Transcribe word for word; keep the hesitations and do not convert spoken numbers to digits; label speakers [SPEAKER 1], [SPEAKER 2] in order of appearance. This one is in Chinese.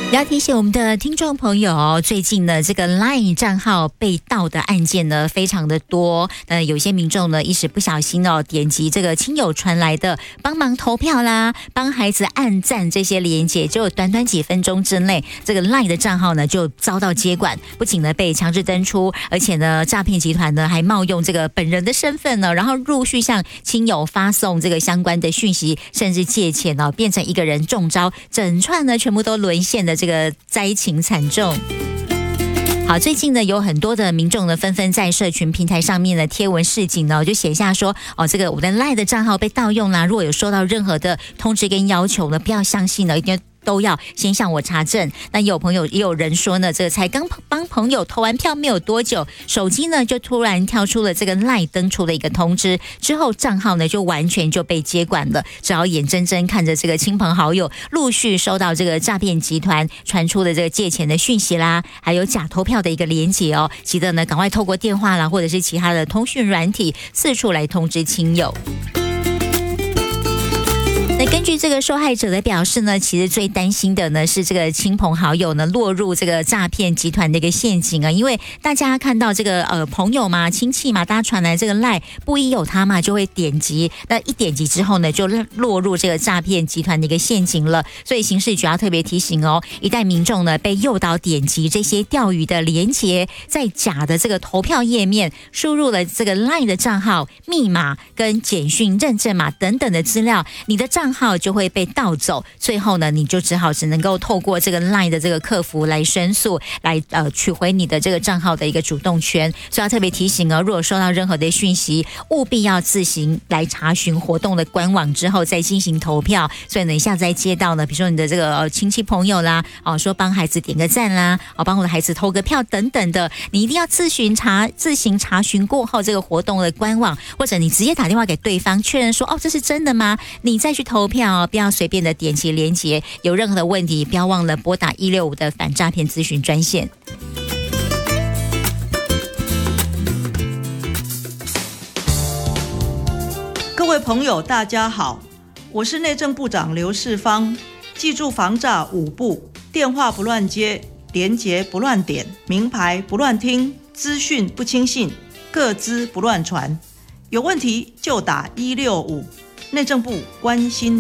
[SPEAKER 1] 要提醒我们的听众朋友，最近呢这个 LINE 账号被盗的案件呢非常的多。呃，有些民众呢一时不小心哦点击这个亲友传来的帮忙投票啦、帮孩子按赞这些连结，就短短几分钟之内，这个 LINE 的账号呢就遭到接管，不仅呢被强制登出，而且呢诈骗集团呢还冒用这个本人的身份呢，然后陆续向亲友发送这个相关的讯息，甚至借钱哦，变成一个人中招，整串呢全部都沦陷的这个灾情惨重。好，最近呢有很多的民众呢纷纷在社群平台上面的贴文示警呢，就写下说哦，这个我的 LINE 的账号被盗用啦，如果有收到任何的通知跟要求呢，不要相信了，一定要都要先向我查证。那有朋友也有人说呢，这个才刚帮朋友投完票没有多久，手机呢就突然跳出了这个 LINE 登出的一个通知，之后账号呢就完全就被接管了。只要眼睁睁看着这个亲朋好友陆续收到这个诈骗集团传出的这个借钱的讯息啦，还有假投票的一个连结哦，记得呢赶快透过电话啦，或者是其他的通讯软体四处来通知亲友。那根据这个受害者的表示呢，其实最担心的呢是这个亲朋好友呢落入这个诈骗集团的一个陷阱啊，因为大家看到这个呃朋友嘛、亲戚嘛，大家传来这个 LINE 不疑有他嘛，就会点击，那一点击之后呢，就落入这个诈骗集团的一个陷阱了。所以刑事局要特别提醒哦，一旦民众呢被诱导点击这些钓鱼的连结，在假的这个投票页面输入了这个 LINE 的账号、密码跟简讯认证码等等的资料，你的账号就会被盗走，最后呢，你就只好只能够透过这个 LINE 的这个客服来申诉，来呃取回你的这个账号的一个主动权。所以要特别提醒哦，如果收到任何的讯息，务必要自行来查询活动的官网之后再进行投票。所以呢，一下再接到呢，比如说你的这个、呃、亲戚朋友啦，哦说帮孩子点个赞啦，哦帮我的孩子投个票等等的，你一定要自行查自行查询过后这个活动的官网，或者你直接打电话给对方确认说，哦这是真的吗？你再去投票。不要随便的点击连结，有任何的问题不要忘了拨打一六五的反诈骗咨询专线。
[SPEAKER 2] 各位朋友大家好，我是内政部长刘世芳。记住防诈五步：电话不乱接，连结不乱点，名牌不乱听，资讯不轻信，个资不乱传。有问题就打一六五，内政部关心